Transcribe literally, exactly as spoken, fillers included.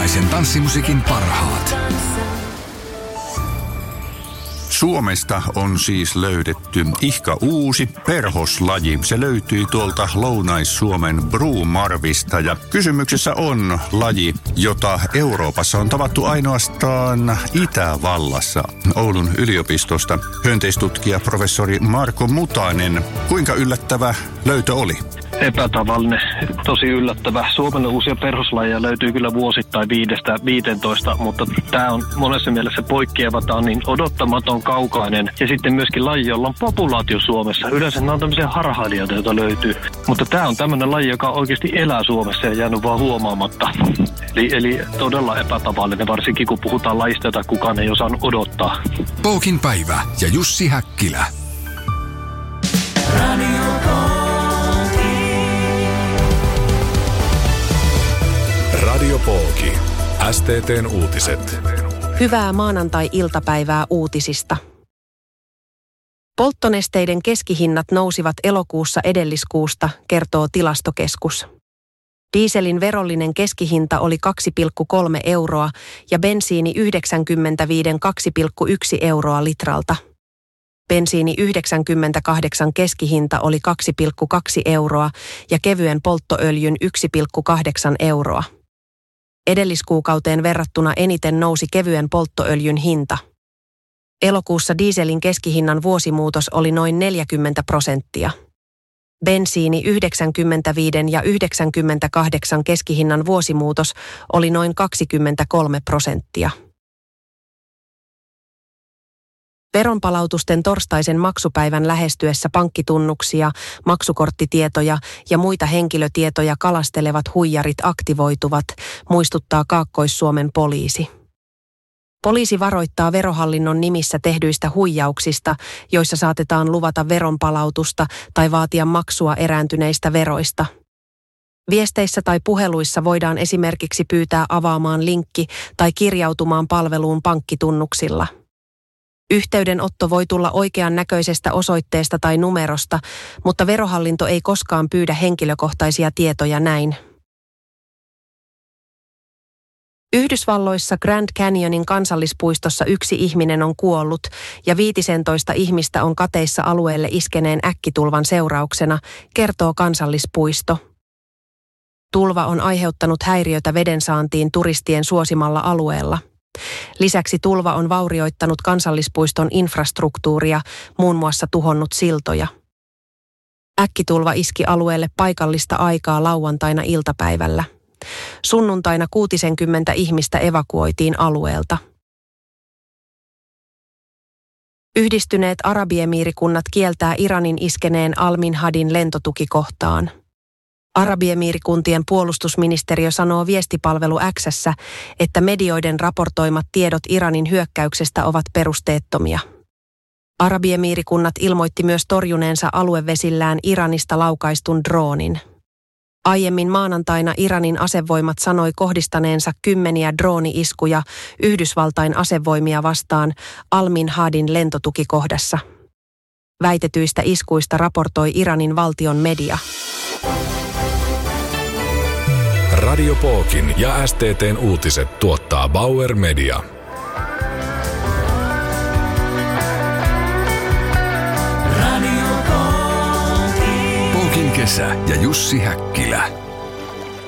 Suomalaisen tanssimusiikin parhaat. Suomesta on siis löydetty ihka uusi perhoslaji. Se löytyi tuolta Lounais-Suomen Bromarvista ja kysymyksessä on laji, jota Euroopassa on tavattu ainoastaan Itävallassa. Oulun yliopistosta hyönteistutkija professori Marko Mutanen. Kuinka yllättävä löytö oli? Epätavallinen, tosi yllättävä. Suomelle uusia perhoslajeja löytyy kyllä vuosittain viidestä viiteentoista, mutta tämä on monessa mielessä poikkeava. Tämä on niin odottamaton, kaukainen ja sitten myöskin laji, jolla on populaatio Suomessa. Yleensä nämä on tämmöisiä harhailijoita, joita löytyy, mutta tämä on tämmöinen laji, joka oikeasti elää Suomessa ja jäänyt vaan huomaamatta. Eli, eli todella epätavallinen, varsinkin kun puhutaan lajista, jota kukaan ei osannut odottaa. Pookin päivä ja Jussi Häkkilä. Radio Pooki. S T T:n uutiset. Hyvää maanantai-iltapäivää uutisista. Polttonesteiden keskihinnat nousivat elokuussa edelliskuusta, kertoo Tilastokeskus. Dieselin verollinen keskihinta oli kaksi pilkku kolme euroa ja bensiini yhdeksänkymmentäviisi kaksi pilkku yksi euroa litralta. Bensiini yhdeksänkymmentäkahdeksan keskihinta oli kaksi pilkku kaksi euroa ja kevyen polttoöljyn yksi pilkku kahdeksan euroa. Edelliskuukauteen verrattuna eniten nousi kevyen polttoöljyn hinta. Elokuussa dieselin keskihinnan vuosimuutos oli noin neljäkymmentä prosenttia. Bensiini yhdeksänkymmentäviisi ja yhdeksänkymmentäkahdeksan keskihinnan vuosimuutos oli noin kaksikymmentäkolme prosenttia. Veronpalautusten torstaisen maksupäivän lähestyessä pankkitunnuksia, maksukorttitietoja ja muita henkilötietoja kalastelevat huijarit aktivoituvat, muistuttaa Kaakkois-Suomen poliisi. Poliisi varoittaa Verohallinnon nimissä tehdyistä huijauksista, joissa saatetaan luvata veronpalautusta tai vaatia maksua erääntyneistä veroista. Viesteissä tai puheluissa voidaan esimerkiksi pyytää avaamaan linkki tai kirjautumaan palveluun pankkitunnuksilla. Yhteydenotto voi tulla oikean näköisestä osoitteesta tai numerosta, mutta Verohallinto ei koskaan pyydä henkilökohtaisia tietoja näin. Yhdysvalloissa Grand Canyonin kansallispuistossa yksi ihminen on kuollut ja viitisentoista ihmistä on kateissa alueelle iskeneen äkkitulvan seurauksena, kertoo kansallispuisto. Tulva on aiheuttanut häiriötä vedensaantiin turistien suosimalla alueella. Lisäksi tulva on vaurioittanut kansallispuiston infrastruktuuria, muun muassa tuhonnut siltoja. Äkkitulva iski alueelle paikallista aikaa lauantaina iltapäivällä. Sunnuntaina kuusikymmentä ihmistä evakuoitiin alueelta. Yhdistyneet Arabiemiirikunnat kieltää Iranin iskeneen Al-Minhadin lentotukikohtaan. Arabiemiirikuntien puolustusministeriö sanoo viestipalvelu X:ssä, että medioiden raportoimat tiedot Iranin hyökkäyksestä ovat perusteettomia. Arabiemiirikunnat ilmoitti myös torjuneensa aluevesillään Iranista laukaistun droonin. Aiemmin maanantaina Iranin asevoimat sanoi kohdistaneensa kymmeniä drooni-iskuja Yhdysvaltain asevoimia vastaan Al-Minhadin lentotukikohdassa. Väitetyistä iskuista raportoi Iranin valtion media. Radio Pookin ja S T T:n uutiset tuottaa Bauer Media. Pookin kesä ja Jussi Häkkilä.